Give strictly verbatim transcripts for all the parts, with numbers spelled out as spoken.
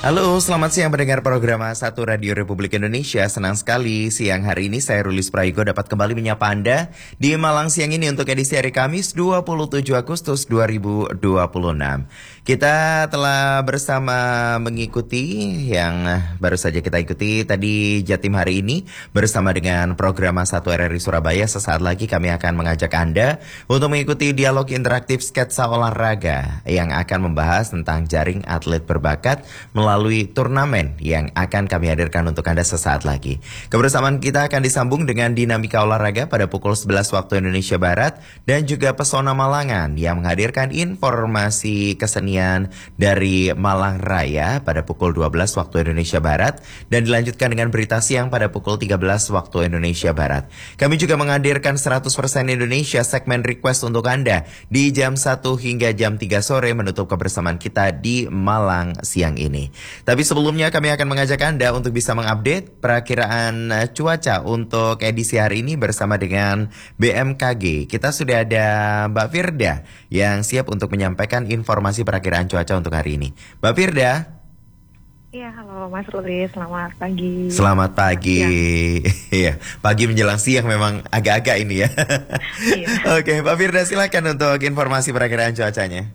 Halo, selamat siang pendengar program satu Radio Republik Indonesia. Senang sekali siang hari ini saya Rulis Praigo dapat kembali menyapa Anda di Malang siang ini untuk edisi hari Kamis dua puluh tujuh Agustus dua ribu dua puluh enam. Kita telah bersama mengikuti yang baru saja kita ikuti tadi Jatim hari ini bersama dengan program satu R R I Surabaya. Sesaat lagi kami akan mengajak Anda untuk mengikuti dialog interaktif sketsa olahraga yang akan membahas tentang jaring atlet berbakat melalui turnamen yang akan kami hadirkan untuk Anda sesaat lagi. Kebersamaan kita akan disambung dengan dinamika olahraga pada pukul sebelas waktu Indonesia Barat dan juga Pesona Malangan yang menghadirkan informasi kesenian dari Malang Raya pada pukul dua belas waktu Indonesia Barat dan dilanjutkan dengan berita siang pada pukul tiga belas waktu Indonesia Barat. Kami juga menghadirkan seratus persen Indonesia segmen request untuk Anda di jam satu hingga jam tiga sore menutup kebersamaan kita di Malang siang ini. Tapi sebelumnya kami akan mengajak Anda untuk bisa mengupdate perakiraan cuaca untuk edisi hari ini bersama dengan B M K G. Kita sudah ada Mbak Firda yang siap untuk menyampaikan informasi perakiraan cuaca untuk hari ini. Mbak Firda. Iya, halo Mas Ruli, selamat pagi. Selamat pagi. Iya, pagi menjelang siang memang agak-agak ini ya. Iya. Oke, Mbak Firda silakan untuk informasi perakiraan cuacanya.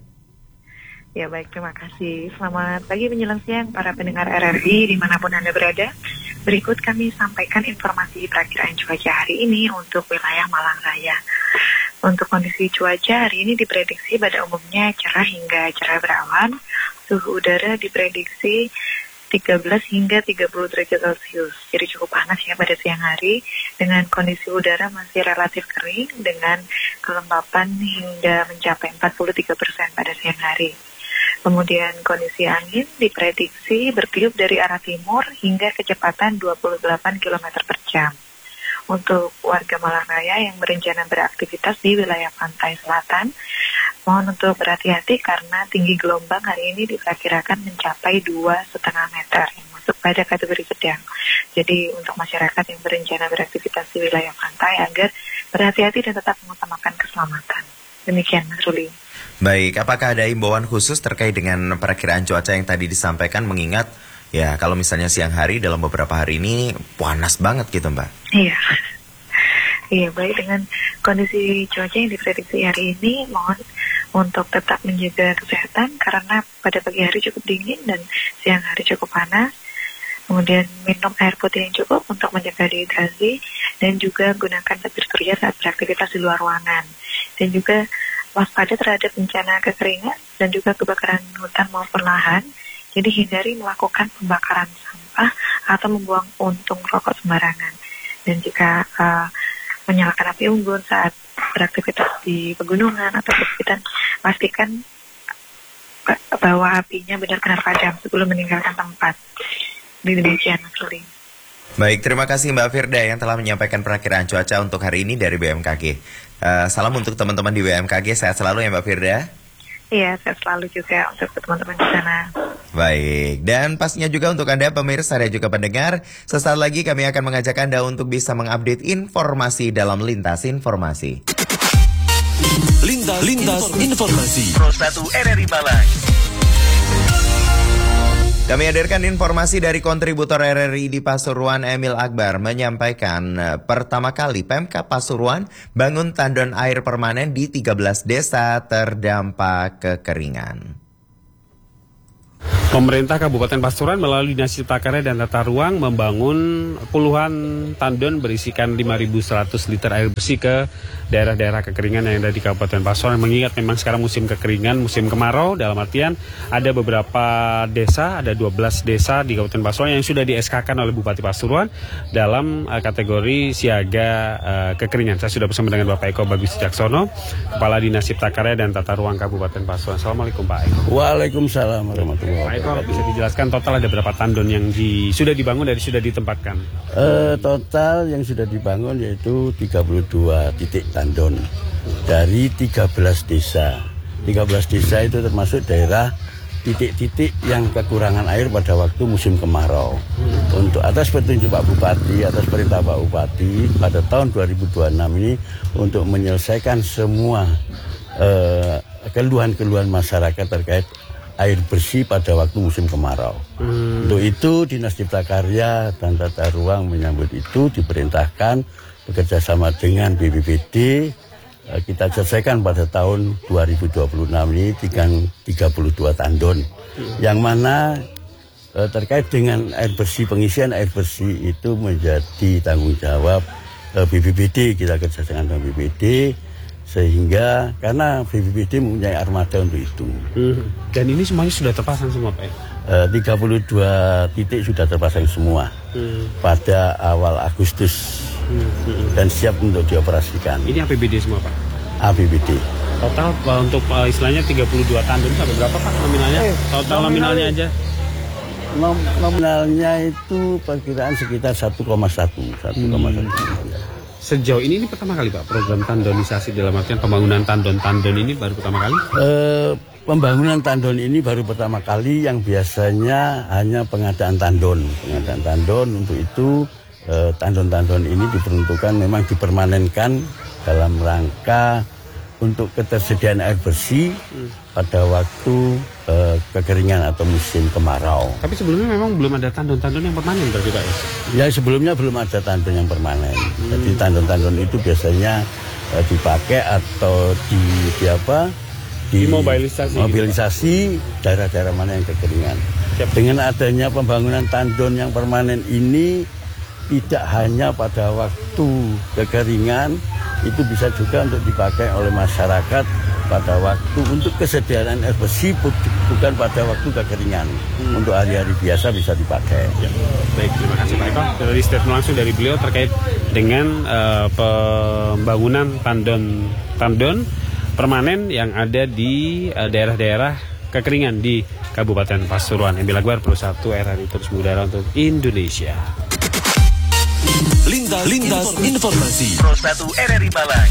Ya baik, terima kasih. Selamat pagi menjelang siang para pendengar R R I dimanapun Anda berada. Berikut kami sampaikan informasi perakiraan cuaca hari ini untuk wilayah Malang Raya. Untuk kondisi cuaca hari ini diprediksi pada umumnya cerah hingga cerah berawan. Suhu udara diprediksi tiga belas hingga tiga puluh derajat Celcius. Jadi cukup panas ya pada siang hari dengan kondisi udara masih relatif kering dengan kelembapan hingga mencapai empat puluh tiga persen pada siang hari. Kemudian kondisi angin diprediksi bertiup dari arah timur hingga kecepatan dua puluh delapan kilometer per jam. Untuk warga Malang Raya yang berencana beraktivitas di wilayah pantai selatan, mohon untuk berhati-hati karena tinggi gelombang hari ini diperkirakan mencapai dua koma lima meter yang masuk pada kategori sedang. Jadi untuk masyarakat yang berencana beraktivitas di wilayah pantai agar berhati-hati dan tetap mengutamakan keselamatan. Demikian Mas Ruli. Baik, apakah ada imbauan khusus terkait dengan perakiraan cuaca yang tadi disampaikan mengingat ya kalau misalnya siang hari dalam beberapa hari ini panas banget gitu Mbak? Iya, iya baik dengan kondisi cuaca yang diprediksi hari ini mohon untuk tetap menjaga kesehatan karena pada pagi hari cukup dingin dan siang hari cukup panas. Kemudian minum air putih yang cukup untuk menjaga dehidrasi dan juga gunakan tabir surya saat beraktivitas di luar ruangan. Dan juga waspada terhadap bencana kekeringan dan juga kebakaran hutan maupun lahan. Jadi hindari melakukan pembakaran sampah atau membuang puntung rokok sembarangan. Dan jika uh, menyalakan api unggun saat beraktivitas di pegunungan atau perbukitan, pastikan bahwa apinya benar-benar padam sebelum meninggalkan tempat. Demikian Mas Ruli. Baik, terima kasih Mbak Firda yang telah menyampaikan perakiraan cuaca untuk hari ini dari B M K G. Uh, salam untuk teman-teman di B M K G, sehat selalu ya Mbak Firda. Iya, sehat selalu juga untuk teman-teman di sana. Baik, dan pastinya juga untuk Anda pemirsa dan juga pendengar, sesaat lagi kami akan mengajak Anda untuk bisa mengupdate informasi dalam Lintas Informasi. Lintas, Lintas Informasi Pro satu R R I Malang. Kami hadirkan informasi dari kontributor R R I di Pasuruan Emil Akbar menyampaikan pertama kali Pemkab Pasuruan bangun tandon air permanen di tiga belas desa terdampak kekeringan. Pemerintah Kabupaten Pasuruan melalui Dinas Cipta Karya dan Tata Ruang membangun puluhan tandon berisikan lima ribu seratus liter air bersih ke daerah-daerah kekeringan yang ada di Kabupaten Pasuruan. Mengingat memang sekarang musim kekeringan, musim kemarau, dalam artian ada beberapa desa, ada dua belas desa di Kabupaten Pasuruan yang sudah di S K-kan oleh Bupati Pasuruan dalam uh, kategori siaga uh, kekeringan. Saya sudah bersama dengan Bapak Eko Bagus Jaksono, Kepala Dinas Cipta Karya dan Tata Ruang Kabupaten Pasuruan. Assalamualaikum Pak Eko. Waalaikumsalam warahmatullahi wabarakatuh. Pak Eko, bisa dijelaskan total ada berapa tandon yang di, sudah dibangun dan sudah ditempatkan? Uh, total yang sudah dibangun yaitu tiga puluh dua titik tandon dari tiga belas desa. tiga belas desa itu termasuk daerah titik-titik yang kekurangan air pada waktu musim kemarau. Untuk atas petunjuk Pak Bupati, atas perintah Pak Bupati pada tahun dua ribu dua puluh enam ini untuk menyelesaikan semua uh, keluhan-keluhan masyarakat terkait air bersih pada waktu musim kemarau. Hmm. Untuk itu Dinas Cipta Karya dan Tata Ruang menyambut itu diperintahkan bekerja sama dengan B P B D. Kita selesaikan pada tahun dua ribu dua puluh enam ini tiga puluh dua tandon. Hmm. Yang mana terkait dengan air bersih, pengisian air bersih itu menjadi tanggung jawab B P B D. Kita kerja dengan B P B D sehingga karena B P B D mempunyai armada untuk itu. Hmm. Dan ini semuanya sudah terpasang semua, Pak? E, tiga puluh dua titik sudah terpasang semua hmm. pada awal Agustus hmm. Hmm. dan siap untuk dioperasikan. Ini A P B D semua, Pak? A P B D. Total untuk uh, istilahnya tiga puluh dua tandon sampai berapa, Pak, nominalnya? Eh, Total nominalnya aja? Nom nominalnya itu perkiraan sekitar satu koma satu. Hmm. Sejauh ini ini pertama kali, Pak, program tandonisasi dalam artian pembangunan tandon-tandon ini baru pertama kali? Uh, pembangunan tandon ini baru pertama kali, yang biasanya hanya pengadaan tandon. Pengadaan tandon untuk itu uh, tandon-tandon ini diperuntukkan memang dipermanenkan dalam rangka untuk ketersediaan air bersih hmm. pada waktu uh, kekeringan atau musim kemarau. Tapi sebelumnya memang belum ada tandon-tandon yang permanen berarti, Pak? Ya, sebelumnya belum ada tandon yang permanen. Hmm. Jadi tandon-tandon itu biasanya uh, dipakai atau di, di apa? Di mobilisasi. Mobilisasi daerah-daerah mana yang kekeringan. Siap. Dengan adanya pembangunan tandon yang permanen ini, tidak hanya pada waktu kekeringan, itu bisa juga untuk dipakai oleh masyarakat pada waktu untuk kesediaan air bersih, bukan pada waktu kekeringan. Hmm. Untuk hari-hari biasa bisa dipakai. Ya. Baik, terima kasih Pak Eko. Dari statement langsung dari beliau terkait dengan uh, pembangunan tandon tandon permanen yang ada di uh, daerah-daerah kekeringan di Kabupaten Pasuruan. Emil Akbar, Pro satu R R I terus mengudara untuk Indonesia. Lintas, lintas informasi. Pro satu R R I Malang.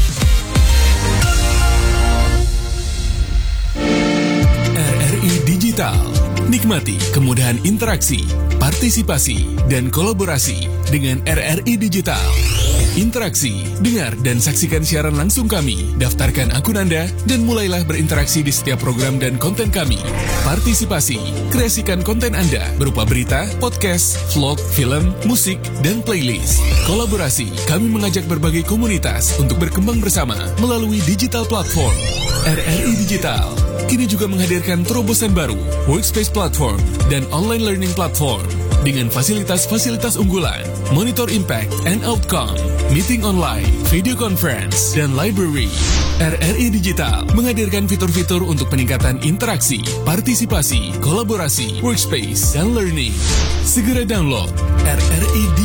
R R I Digital. Nikmati kemudahan interaksi, partisipasi, dan kolaborasi dengan R R I Digital. Interaksi, dengar, dan saksikan siaran langsung kami. Daftarkan akun Anda dan mulailah berinteraksi di setiap program dan konten kami. Partisipasi, kreasikan konten Anda berupa berita, podcast, vlog, film, musik, dan playlist. Kolaborasi, kami mengajak berbagai komunitas untuk berkembang bersama melalui digital platform. R R I Digital kini juga menghadirkan terobosan baru, workspace platform, dan online learning platform. Dengan fasilitas-fasilitas unggulan, monitor impact and outcome, meeting online, video conference, dan library. R R I Digital menghadirkan fitur-fitur untuk peningkatan interaksi, partisipasi, kolaborasi, workspace, dan learning. Segera download R R I